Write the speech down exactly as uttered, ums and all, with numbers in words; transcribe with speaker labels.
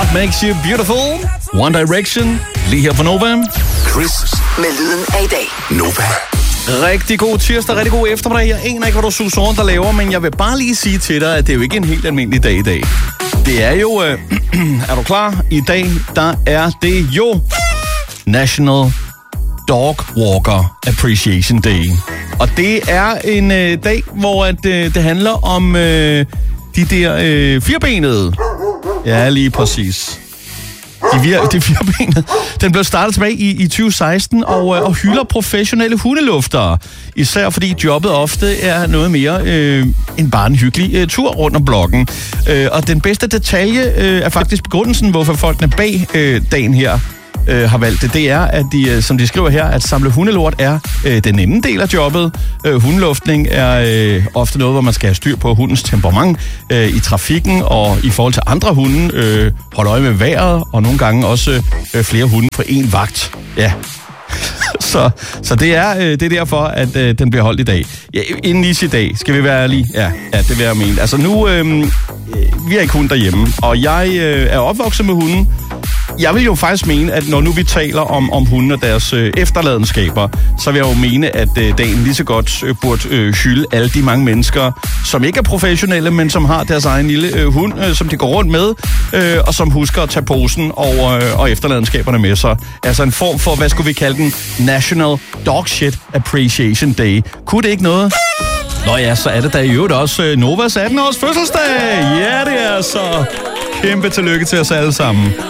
Speaker 1: What Makes You Beautiful. One Direction. Lige her på Nova.
Speaker 2: Chris med lyden af i dag. Nova.
Speaker 1: Rigtig god tirsdag, rigtig god eftermiddag. Jeg aner ikke, hvad du suser rundt og laver, men jeg vil bare lige sige til dig, at det er jo ikke en helt almindelig dag i dag. Det er jo... Øh, er du klar? I dag, der er det jo National Dog Walker Appreciation Day. Og det er en øh, dag, hvor at, øh, det handler om øh, de der øh, firbenede. Ja, lige præcis. De, vir- de firbenede. Den blev startet tilbage i, i tyve seksten og, øh, og hylder professionelle hundeluftere. Især fordi jobbet ofte er noget mere øh, end bare en hyggelig øh, tur rundt om blokken. Øh, og den bedste detalje øh, er faktisk begrundelsen, hvorfor folkene bag øh, dagen her Øh, har valgt det, det er, at de, øh, som de skriver her, at samle hundelort er øh, den nemme del af jobbet. Øh, hundeluftning er øh, ofte noget, hvor man skal have styr på hundens temperament øh, i trafikken og i forhold til andre hunde. Øh, holde øje med vejret, og nogle gange også øh, flere hunde på én vagt. Ja. så, så det er øh, det er derfor, at øh, den bliver holdt i dag. Ja, inden i dag, skal vi være ærlige? Ja, ja, det vil jeg mene. Altså nu, øh, vi er ikke hund derhjemme, og jeg øh, er opvokset med hunden. Jeg vil jo faktisk mene, at når nu vi taler om, om hunde og deres øh, efterladenskaber, så vil jeg jo mene, at øh, dagen lige så godt øh, burde øh, hylde alle de mange mennesker, som ikke er professionelle, men som har deres egen lille øh, hund, øh, som de går rundt med, øh, og som husker at tage posen og, øh, og efterladenskaberne med sig. Altså en form for, hvad skulle vi kalde den, National Dog Shit Appreciation Day. Kunne det ikke noget? Nå ja, så er det da i øvrigt også øh, Novas atten-års fødselsdag. Ja, det er så. Kæmpe tillykke til os alle sammen.